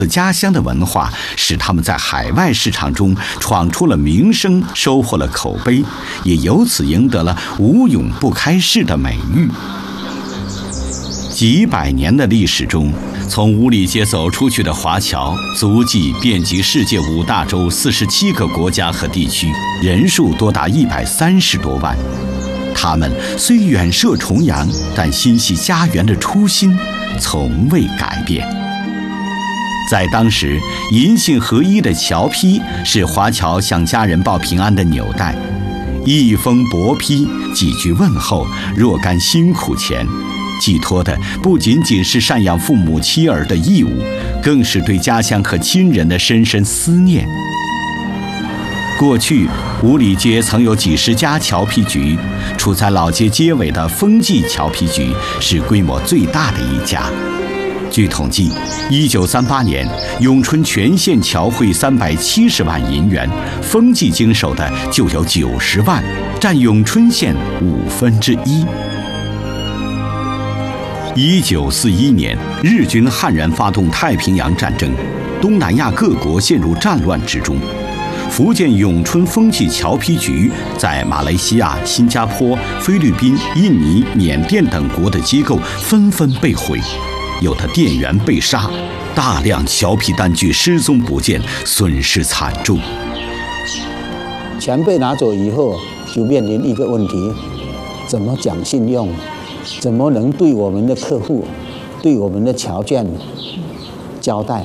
家乡的文化使他们在海外市场中闯出了名声，收获了口碑，也由此赢得了无永不开市的美誉。几百年的历史中，从五里街走出去的华侨足迹遍及世界5大洲47个国家和地区，人数多达130多万。他们虽远涉重洋，但心系家园的初心从未改变。在当时，银杏合一的侨批是华侨向家人报平安的纽带，一封薄批，几句问候，若干辛苦钱，寄托的不仅仅是赡养父母妻儿的义务，更是对家乡和亲人的深深思念。过去，五里街曾有几十家侨批局，处在老街街尾的丰记侨批局是规模最大的一家。据统计，1938年，永春全县侨汇370万银元，丰记经手的就有90万，占永春县1/5。1941年，日军悍然发动太平洋战争，东南亚各国陷入战乱之中。福建永春丰记侨批局在马来西亚、新加坡、菲律宾、印尼、缅甸等国的机构纷纷被毁，有的店员被杀，大量侨批单据失踪不见，损失惨重。 钱被拿走以后，就面临一个问题：怎么讲信用？怎么能对我们的客户、对我们的侨眷交代？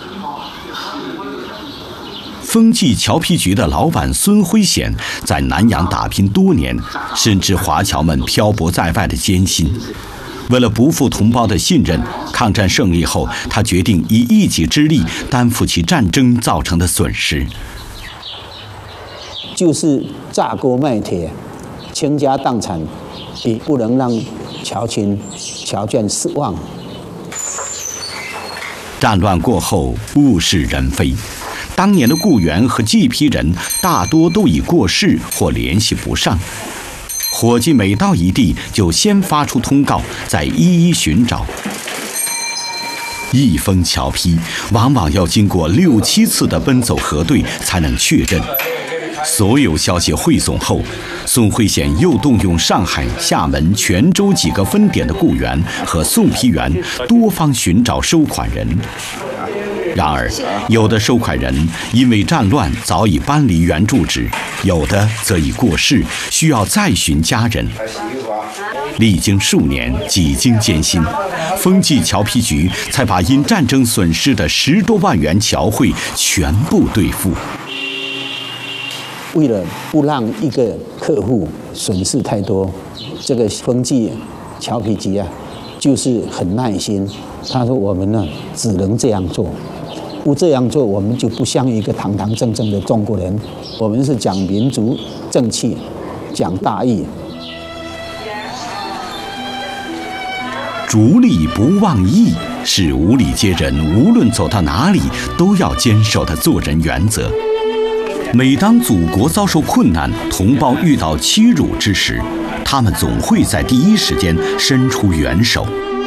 丰记侨批局的老板孙辉显在南洋打拼多年，深知华侨们漂泊在外的艰辛。为了不负同胞的信任，抗战胜利后，他决定以一己之力担负起战争造成的损失。 就是炸锅卖铁，倾家荡产，也不能让侨亲、侨眷失望。 战乱过后，物是人非。当年的雇员和寄批人大多都已过世或联系不上，伙计每到一地就先发出通告，再一一寻找。一封侨批往往要经过6、7次的奔走核对才能确认。所有消息汇总后，孙辉显又动用上海、厦门、泉州几个分点的雇员和送批员多方寻找收款人。然而，有的收款人因为战乱早已搬离原住址，有的则已过世，需要再寻家人。历经数年，几经艰辛，丰记侨批局才把因战争损失的10多万元侨汇全部兑付。 为了不让一个客户损失太多，这个丰记侨批局啊，就是很耐心。他说：“我们呢，只能这样做。不这样做，我们就不像一个堂堂正正的中国人。我们是讲民族正气，讲大义。 逐利不忘义是五里街人无论走到哪里都要坚守的做人原则。每当祖国遭受困难，同胞遇到欺辱之时，他们总会在第一时间伸出援手。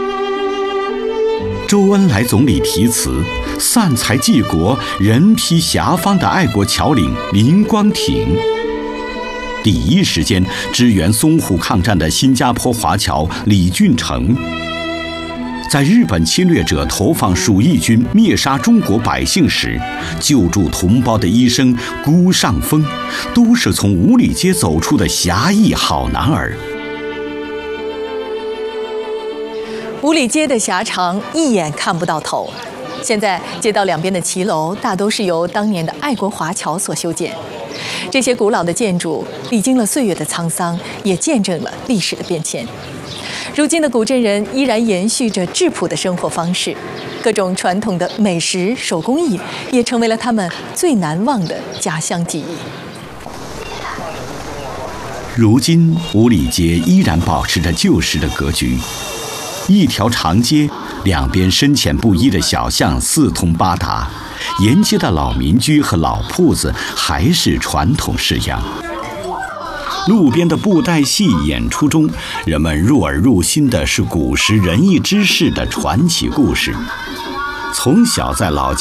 周恩来总理题词，散财济国、人披霞芳的爱国侨领林光挺，第一时间支援淞沪抗战的新加坡华侨李俊成，在日本侵略者投放鼠疫军灭杀中国百姓时，救助同胞的医生辜尚峰，都是从五里街走出的侠义好男儿。 五里街的狭长一眼看不到头，现在街道两边的骑楼大都是由当年的爱国华侨所修建。这些古老的建筑历经了岁月的沧桑，也见证了历史的变迁。如今的古镇人依然延续着质朴的生活方式，各种传统的美食、手工艺也成为了他们最难忘的家乡记忆。 如今，五里街依然保持着旧时的格局，一条长街，两边深浅不一的小巷四通八达，沿街的老民居和老铺子还是传统式样。路边的布袋戏演出中，人们入耳入心的是古时仁义之士的传奇故事。从小在老街